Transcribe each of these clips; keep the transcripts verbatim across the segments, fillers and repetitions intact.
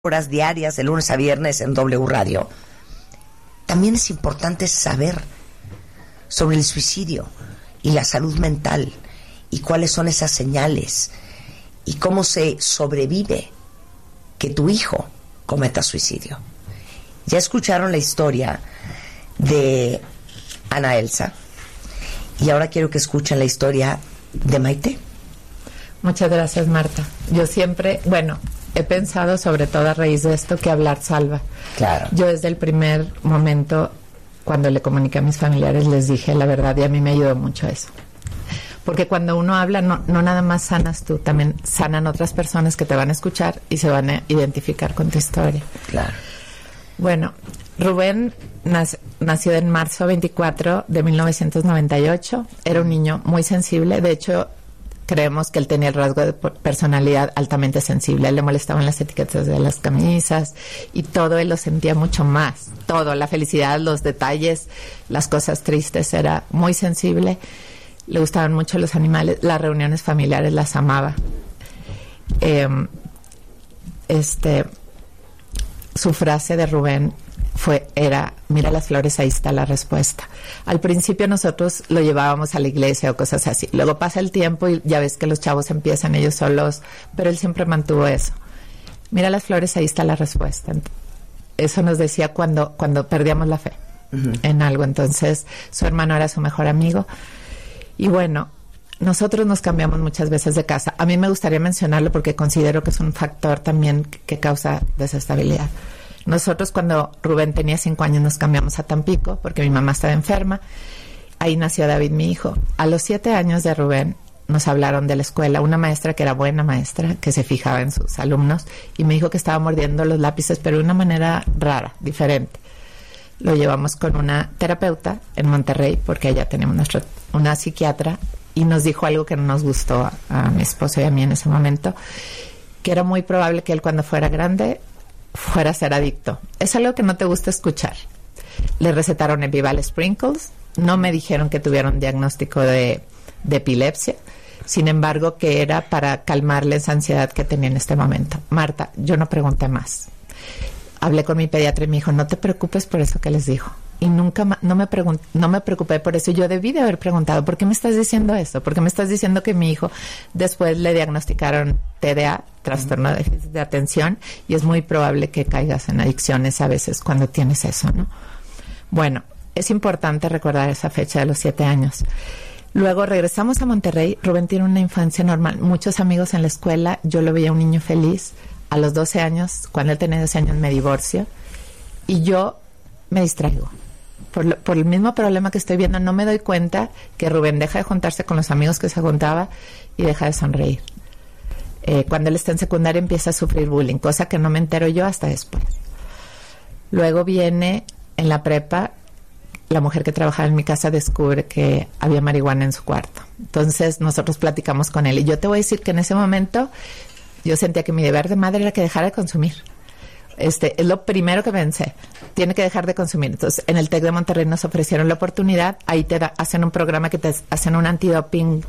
horas diarias de lunes a viernes en W Radio. También es importante saber sobre el suicidio y la salud mental y cuáles son esas señales y cómo se sobrevive que tu hijo cometa suicidio. Ya escucharon la historia de Ana Elsa y ahora quiero que escuchen la historia de Maite. Muchas gracias, Marta. Yo siempre, bueno, he pensado sobre todo a raíz de esto que hablar salva. Claro. Yo desde el primer momento, cuando le comuniqué a mis familiares, les dije la verdad y a mí me ayudó mucho eso. Porque cuando uno habla, no, no nada más sanas tú, también sanan otras personas que te van a escuchar y se van a identificar con tu historia. Claro. Bueno, Rubén nac- nació en marzo veinticuatro de mil novecientos noventa y ocho. Era un niño muy sensible. De hecho, creemos que él tenía el rasgo de personalidad altamente sensible. A él le molestaban las etiquetas de las camisas y todo él lo sentía mucho más. Todo, la felicidad, los detalles, las cosas tristes, era muy sensible. Le gustaban mucho los animales, las reuniones familiares las amaba. Eh, este, su frase de Rubén fue, era, mira las flores, ahí está la respuesta. Al principio nosotros lo llevábamos a la iglesia o cosas así. Luego pasa el tiempo y ya ves que los chavos empiezan ellos solos, pero él siempre mantuvo eso. Mira las flores, ahí está la respuesta. Eso nos decía cuando, cuando perdíamos la fe uh-huh. en algo. Entonces, su hermano era su mejor amigo. Y bueno, nosotros nos cambiamos muchas veces de casa. A mí me gustaría mencionarlo porque considero que es un factor también que causa desestabilidad. Nosotros cuando Rubén tenía cinco años nos cambiamos a Tampico porque mi mamá estaba enferma. Ahí nació David, mi hijo. A los siete años de Rubén nos hablaron de la escuela. Una maestra que era buena maestra, que se fijaba en sus alumnos y me dijo que estaba mordiendo los lápices, pero de una manera rara, diferente. Lo llevamos con una terapeuta en Monterrey porque allá tenemos nuestra, una psiquiatra y nos dijo algo que no nos gustó a, a mi esposo y a mí en ese momento, que era muy probable que él cuando fuera grande fuera a ser adicto. Es algo que no te gusta escuchar. Le recetaron Epival Sprinkles, no me dijeron que tuviera un diagnóstico de, de epilepsia, sin embargo que era para calmarle esa ansiedad que tenía en este momento. Marta, yo no pregunté más. Hablé con mi pediatra y me dijo, no te preocupes por eso que les dijo. Y nunca ma- no me pregun- no me preocupé por eso. Yo debí de haber preguntado, ¿por qué me estás diciendo eso? ¿Por qué me estás diciendo que mi hijo después le diagnosticaron T D A, trastorno de déficit de atención, y es muy probable que caigas en adicciones a veces cuando tienes eso, ¿no? Bueno, es importante recordar esa fecha de los siete años. Luego regresamos a Monterrey. Rubén tiene una infancia normal, muchos amigos en la escuela, yo lo veía un niño feliz. A los doce años, cuando él tenía doce años, me divorcio y yo me distraigo. Por, lo, por el mismo problema que estoy viendo, no me doy cuenta que Rubén deja de juntarse con los amigos que se juntaba y deja de sonreír. Eh, cuando él está en secundaria empieza a sufrir bullying, cosa que no me entero yo hasta después. Luego viene en la prepa, la mujer que trabajaba en mi casa descubre que había marihuana en su cuarto. Entonces nosotros platicamos con él y yo te voy a decir que en ese momento yo sentía que mi deber de madre era que dejara de consumir. Este, es lo primero que pensé. Tiene que dejar de consumir. Entonces, en el TEC de Monterrey nos ofrecieron la oportunidad. Ahí te da, hacen un programa que te hacen un antidoping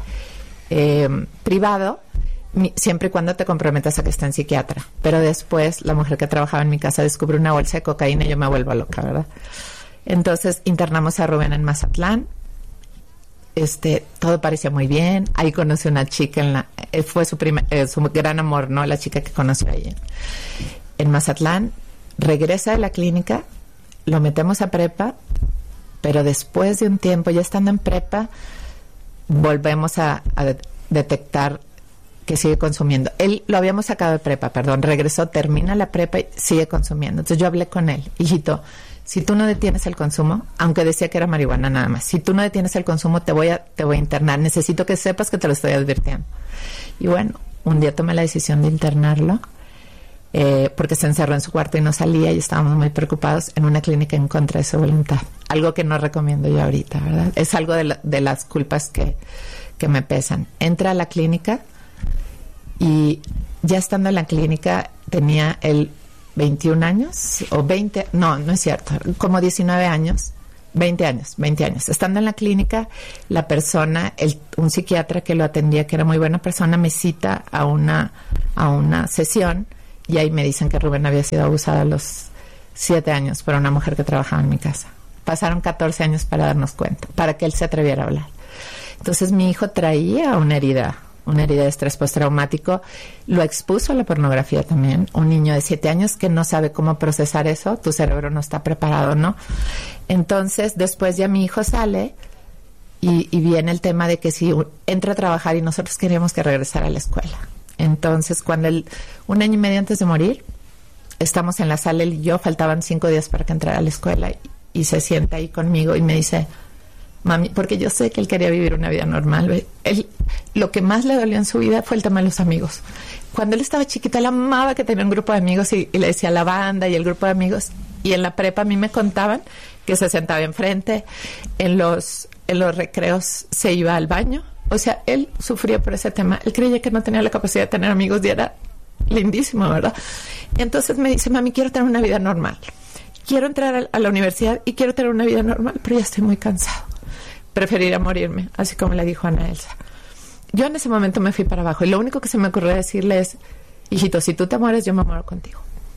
eh, privado, mi, siempre y cuando te comprometas a que esté en psiquiatra. Pero después, la mujer que trabajaba en mi casa descubre una bolsa de cocaína y yo me vuelvo loca, ¿verdad? Entonces, internamos a Rubén en Mazatlán. Este, todo parecía muy bien. Ahí conoció una chica en la, eh, fue su primer, eh, su gran amor, ¿no? La chica que conoció ahí en, en Mazatlán. Regresa de la clínica, lo metemos a prepa, pero después de un tiempo, ya estando en prepa, volvemos a, a de- detectar que sigue consumiendo. Él lo habíamos sacado de prepa, perdón, regresó, termina la prepa y sigue consumiendo. Entonces yo hablé con él, hijito, si tú no detienes el consumo, aunque decía que era marihuana nada más, si tú no detienes el consumo te voy a te voy a internar, necesito que sepas que te lo estoy advirtiendo. Y bueno, un día tomé la decisión de internarlo eh, porque se encerró en su cuarto y no salía y estábamos muy preocupados, en una clínica en contra de su voluntad, algo que no recomiendo yo ahorita, ¿verdad? Es algo de, la, de las culpas que, que me pesan. Entra a la clínica y ya estando en la clínica tenía el veintiún años o veinte, no, no es cierto, como diecinueve años, veinte años, veinte años. Estando en la clínica, la persona, el, un psiquiatra que lo atendía, que era muy buena persona, me cita a una, a una sesión y ahí me dicen que Rubén había sido abusado a los siete años por una mujer que trabajaba en mi casa. Pasaron catorce años para darnos cuenta, para que él se atreviera a hablar. Entonces mi hijo traía una herida, una herida de estrés postraumático, lo expuso a la pornografía también. Un niño de siete años que no sabe cómo procesar eso, tu cerebro no está preparado, ¿no? Entonces después ya mi hijo sale y, y viene el tema de que si entra a trabajar y nosotros queríamos que regresara a la escuela. Entonces cuando él, un año y medio antes de morir, estamos en la sala, él y yo, faltaban cinco días para que entrara a la escuela y, y se sienta ahí conmigo y me dice, mami, porque yo sé que él quería vivir una vida normal. Él, lo que más le dolió en su vida fue el tema de los amigos. Cuando él estaba chiquito, él amaba que tenía un grupo de amigos y, y le decía la banda y el grupo de amigos. Y en la prepa a mí me contaban que se sentaba enfrente, en los, en los recreos se iba al baño. O sea, él sufría por ese tema. Él creía que no tenía la capacidad de tener amigos y era lindísimo, ¿verdad? Entonces me dice, mami, quiero tener una vida normal. Quiero entrar a, a la universidad y quiero tener una vida normal, pero ya estoy muy cansado. Preferiría morirme, así como le dijo Ana Elsa. Yo en ese momento me fui para abajo y lo único que se me ocurrió decirle es, hijito, si tú te mueres, yo me muero contigo.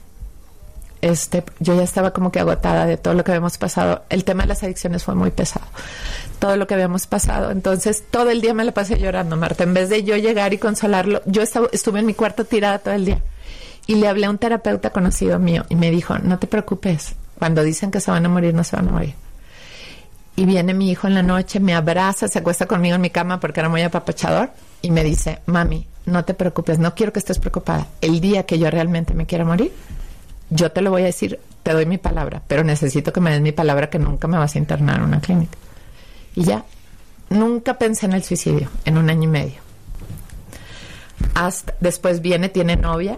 Este, yo ya estaba como que agotada de todo lo que habíamos pasado. El tema de las adicciones fue muy pesado. Todo lo que habíamos pasado. Entonces, todo el día me la pasé llorando, Marta. En vez de yo llegar y consolarlo, yo estaba, estuve en mi cuarto tirada todo el día. Y le hablé a un terapeuta conocido mío y me dijo, no te preocupes, cuando dicen que se van a morir, no se van a morir. Y viene mi hijo en la noche, me abraza, se acuesta conmigo en mi cama porque era muy apapachador y me dice, mami, no te preocupes, no quiero que estés preocupada. El día que yo realmente me quiera morir, yo te lo voy a decir, te doy mi palabra, pero necesito que me des mi palabra que nunca me vas a internar en una clínica. Y ya, nunca pensé en el suicidio en un año y medio. Hasta después viene, tiene novia,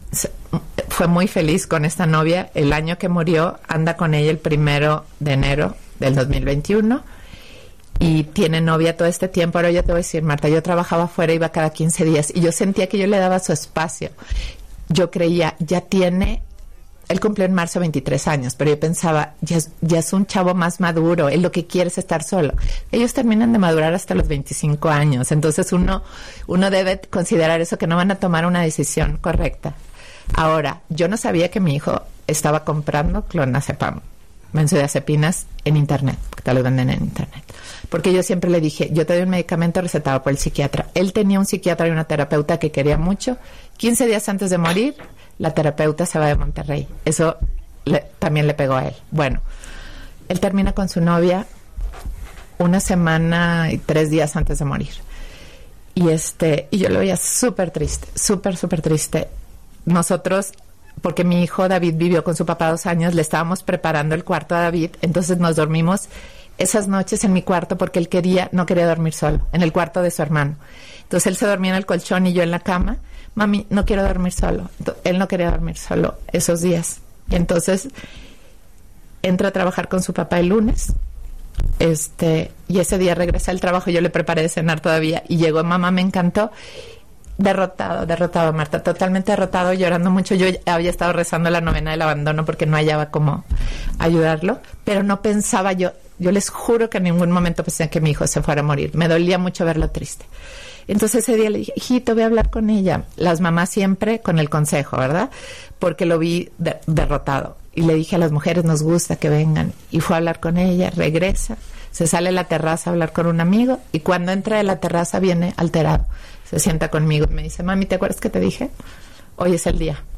fue muy feliz con esta novia. El año que murió, anda con ella el primero de enero del dos mil veintiuno y tiene novia todo este tiempo. Ahora ya te voy a decir, Marta, yo trabajaba afuera, iba cada quince días y yo sentía que yo le daba su espacio. Yo creía, ya tiene, él cumplió en marzo veintitrés años, pero yo pensaba, ya es, ya es un chavo más maduro, él lo que quiere es estar solo. Ellos terminan de madurar hasta los veinticinco años, entonces uno, uno debe considerar eso, que no van a tomar una decisión correcta. Ahora, yo no sabía que mi hijo estaba comprando clonazepam, benzodiazepinas en internet, porque te lo venden en internet. Porque yo siempre le dije, yo te doy un medicamento recetado por el psiquiatra. Él tenía un psiquiatra y una terapeuta que quería mucho. quince días antes de morir, la terapeuta se va de Monterrey. Eso le, también le pegó a él. Bueno, él termina con su novia una semana y tres días antes de morir. Y este, y yo lo veía súper triste, súper, súper triste. Nosotros, porque mi hijo David vivió con su papá dos años, le estábamos preparando el cuarto a David, entonces nos dormimos esas noches en mi cuarto porque él quería, no quería dormir solo, en el cuarto de su hermano. Entonces él se dormía en el colchón y yo en la cama. Mami, no quiero dormir solo. Él no quería dormir solo esos días. Y entonces entra a trabajar con su papá el lunes. Este, y ese día regresa al trabajo, yo le preparé de cenar todavía y llegó, mamá, me encantó. Derrotado, derrotado, Marta, totalmente derrotado, llorando mucho. Yo había estado rezando la novena del abandono porque no hallaba cómo ayudarlo, pero no pensaba yo, yo les juro que en ningún momento pensé que mi hijo se fuera a morir. Me dolía mucho verlo triste. Entonces ese día le dije, hijito, voy a hablar con ella. Las mamás siempre con el consejo, ¿verdad? Porque lo vi de- derrotado. Y le dije a las mujeres, nos gusta que vengan. Y fue a hablar con ella, regresa, se sale a la terraza a hablar con un amigo y cuando entra de la terraza viene alterado. Se sienta conmigo y me dice, mami, ¿te acuerdas que te dije? Hoy es el día.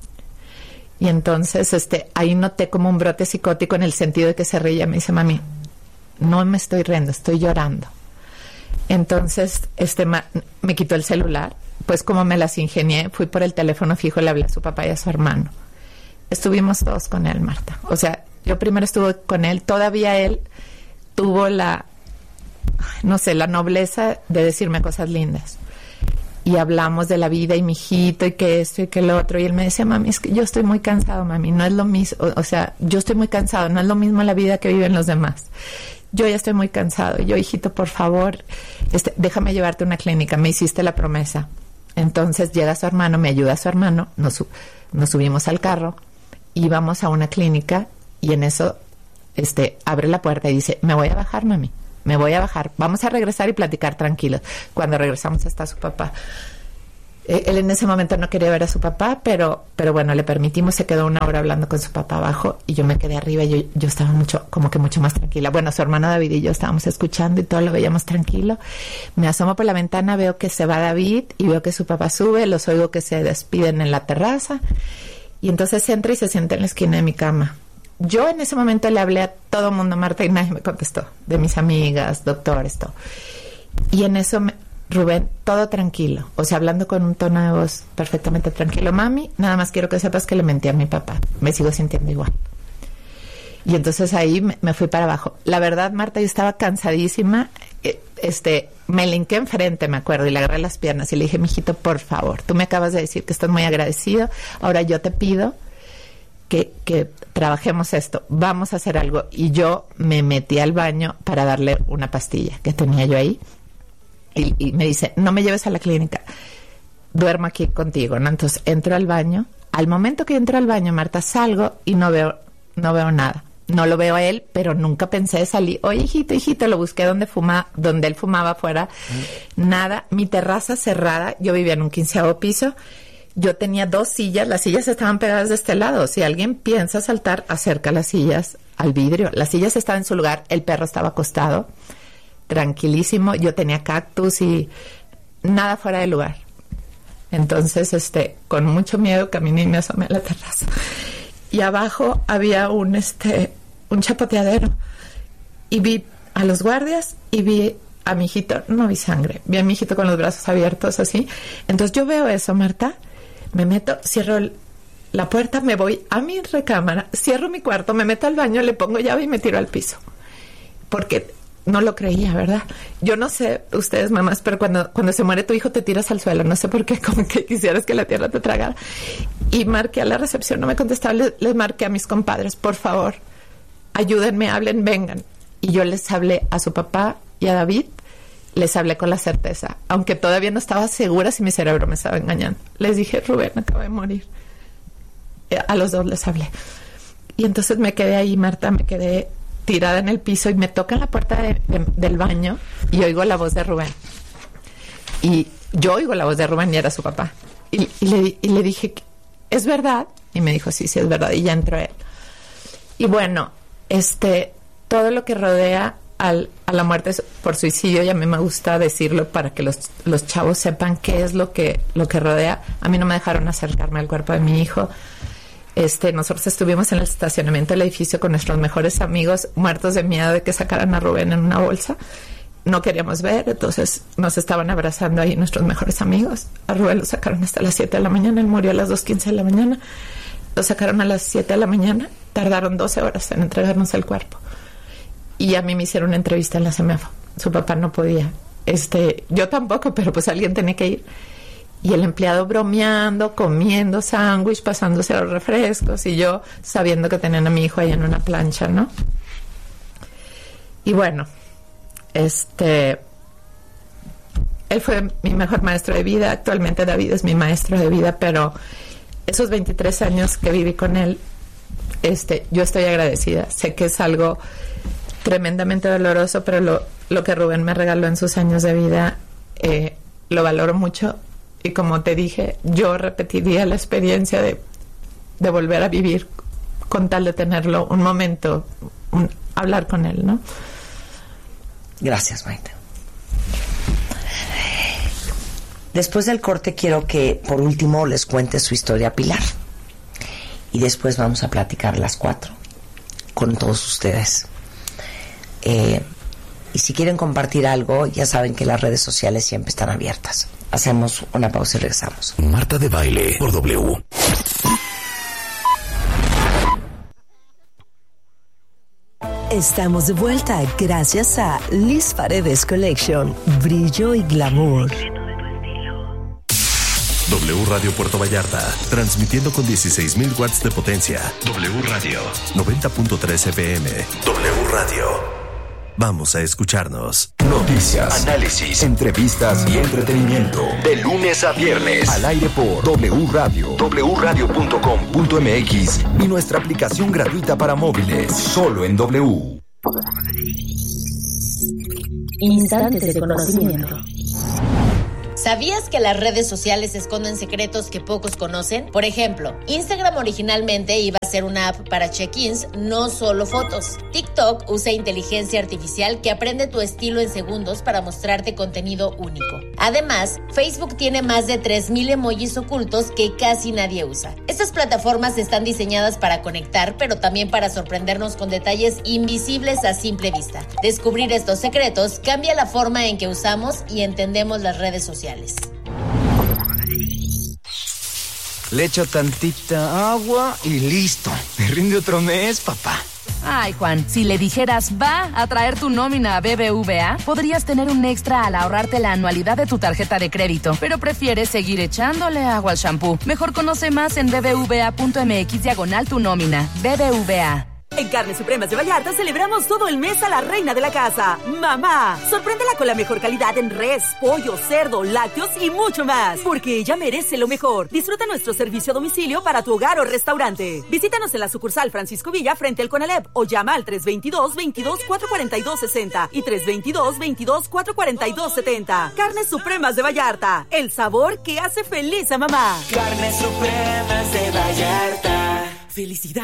Y entonces este, ahí noté como un brote psicótico en el sentido de que se reía. Me dice, mami, no me estoy riendo, estoy llorando. Entonces este ma- me quitó el celular. Pues como me las ingenié, fui por el teléfono fijo, le hablé a su papá y a su hermano. Estuvimos todos con él, Marta. O sea, yo primero estuve con él, todavía él tuvo la, no sé, la nobleza de decirme cosas lindas. Y hablamos de la vida y mi hijito y que esto y que lo otro. Y él me decía, mami, es que yo estoy muy cansado, mami, no es lo mismo. O, o sea, yo estoy muy cansado, no es lo mismo la vida que viven los demás. Yo ya estoy muy cansado. Y yo, hijito, por favor, este, déjame llevarte a una clínica. Me hiciste la promesa. Entonces llega su hermano, me ayuda su hermano, nos, nos subimos al carro, íbamos a una clínica y en eso este, abre la puerta y dice, me voy a bajar, mami. Me voy a bajar, vamos a regresar y platicar tranquilos. Cuando regresamos está su papá. Él en ese momento no quería ver a su papá, pero, pero bueno, le permitimos, se quedó una hora hablando con su papá abajo y yo me quedé arriba y yo, yo estaba mucho, como que mucho más tranquila. Bueno, su hermano David y yo estábamos escuchando y todo lo veíamos tranquilo. Me asomo por la ventana, veo que se va David y veo que su papá sube, los oigo que se despiden en la terraza y entonces entra y se sienta en la esquina de mi cama. Yo en ese momento le hablé a todo mundo, Marta, y nadie me contestó, de mis amigas, doctores, todo. Y en eso me... Rubén, todo tranquilo, o sea, hablando con un tono de voz perfectamente tranquilo. Mami, nada más quiero que sepas que le mentí a mi papá, me sigo sintiendo igual. Y entonces ahí me, me fui para abajo. La verdad, Marta, yo estaba cansadísima, este, me linqué enfrente, me acuerdo, y le agarré las piernas y le dije, mijito, por favor, tú me acabas de decir que estoy muy agradecido, ahora yo te pido que, que trabajemos esto, vamos a hacer algo. Y yo me metí al baño para darle una pastilla que tenía yo ahí. Y, y me dice, no me lleves a la clínica, duermo aquí contigo, ¿no? Entonces entro al baño. Al momento que entro al baño, Marta, salgo y no veo, no veo nada. No lo veo a él, pero nunca pensé de salir. Oye, hijito, hijito, lo busqué donde fuma, donde él fumaba afuera. Mm. Nada. Mi terraza cerrada. Yo vivía en un quinceavo piso. Yo tenía dos sillas. Las sillas estaban pegadas de este lado. Si alguien piensa saltar, acerca las sillas al vidrio. Las sillas estaban en su lugar. El perro estaba acostado. Tranquilísimo, yo tenía cactus y nada fuera de lugar. Entonces, este, con mucho miedo caminé y me asomé a la terraza. Y abajo había un, este, un chapoteadero. Y vi a los guardias y vi a mi hijito, no vi sangre, vi a mi hijito con los brazos abiertos así. Entonces yo veo eso, Marta, me meto, cierro el, la puerta, me voy a mi recámara, cierro mi cuarto, me meto al baño, le pongo llave y me tiro al piso. Porque no lo creía, ¿verdad? Yo no sé, ustedes mamás, pero cuando, cuando se muere tu hijo te tiras al suelo, no sé por qué, como que quisieras que la tierra te tragara. Y marqué a la recepción, no me contestaba, les, les marqué a mis compadres, por favor, ayúdenme, hablen, vengan. Y yo les hablé a su papá y a David, les hablé con la certeza, aunque todavía no estaba segura si mi cerebro me estaba engañando. Les dije, Rubén acaba de morir. A los dos les hablé. Y entonces me quedé ahí, Marta, me quedé tirada en el piso y me tocan la puerta de, de, del baño y oigo la voz de Rubén. Y yo oigo la voz de Rubén y era su papá. Y, y, le, y le dije, ¿es verdad? Y me dijo, sí, sí, es verdad. Y ya entró él. Y bueno, este, todo lo que rodea al, a la muerte por suicidio, y a mí me gusta decirlo para que los, los chavos sepan qué es lo que, lo que rodea. A mí no me dejaron acercarme al cuerpo de mi hijo. Este, nosotros estuvimos en el estacionamiento del edificio con nuestros mejores amigos, muertos de miedo de que sacaran a Rubén en una bolsa. No queríamos ver, entonces nos estaban abrazando ahí nuestros mejores amigos. A Rubén lo sacaron hasta las siete de la mañana, él murió a las dos quince de la mañana. Lo sacaron a las siete de la mañana, tardaron doce horas en entregarnos el cuerpo. Y a mí me hicieron una entrevista en la Semefo. Su papá no podía. Este, yo tampoco, pero pues alguien tenía que ir. Y el empleado bromeando, comiendo sándwich, pasándose los refrescos, y yo sabiendo que tenían a mi hijo ahí en una plancha, ¿no? Y bueno, este, él fue mi mejor maestro de vida. Actualmente David es mi maestro de vida, pero esos veintitrés años que viví con él, este, yo estoy agradecida. Sé que es algo tremendamente doloroso, pero lo, lo que Rubén me regaló en sus años de vida, eh, lo valoro mucho. Y como te dije, yo repetiría la experiencia de, de volver a vivir con tal de tenerlo un momento, un, hablar con él, ¿no? Gracias, Maite. Después del corte quiero que, por último, les cuente su historia a Pilar. Y después vamos a platicar las cuatro con todos ustedes. Eh, y si quieren compartir algo, ya saben que las redes sociales siempre están abiertas. Hacemos una pausa y regresamos. Marta de Baile por W. Estamos de vuelta gracias a Liz Paredes Collection. Brillo y glamour. W Radio Puerto Vallarta, transmitiendo con dieciséis mil watts de potencia. W Radio, noventa punto tres F M. W Radio. Vamos a escucharnos. Noticias, análisis, entrevistas y entretenimiento. De lunes a viernes. Al aire por W Radio, w radio punto com punto m x y nuestra aplicación gratuita para móviles. Solo en W. Instantes de conocimiento. ¿Sabías que las redes sociales esconden secretos que pocos conocen? Por ejemplo, Instagram originalmente iba a ser una app para check-ins, no solo fotos. TikTok usa inteligencia artificial que aprende tu estilo en segundos para mostrarte contenido único. Además, Facebook tiene más de tres mil emojis ocultos que casi nadie usa. Estas plataformas están diseñadas para conectar, pero también para sorprendernos con detalles invisibles a simple vista. Descubrir estos secretos cambia la forma en que usamos y entendemos las redes sociales. Le echo tantita agua y listo. Me rinde otro mes, papá. Ay, Juan, si le dijeras va a traer tu nómina a B B V A, podrías tener un extra al ahorrarte la anualidad de tu tarjeta de crédito, pero prefieres seguir echándole agua al shampoo. Mejor conoce más en bbva.mx diagonal tu nómina. B B V A. En Carnes Supremas de Vallarta celebramos todo el mes a la reina de la casa, mamá. Sorpréndela con la mejor calidad en res, pollo, cerdo, lácteos y mucho más, porque ella merece lo mejor. Disfruta nuestro servicio a domicilio para tu hogar o restaurante. Visítanos en la sucursal Francisco Villa frente al Conalep o llama al tres veintidós, veintidós, cuatro cuarenta y dos sesenta y tres veintidós, veintidós, cuatro cuarenta y dos setenta. Carnes Supremas de Vallarta, el sabor que hace feliz a mamá. Carnes Supremas de Vallarta. Felicidad.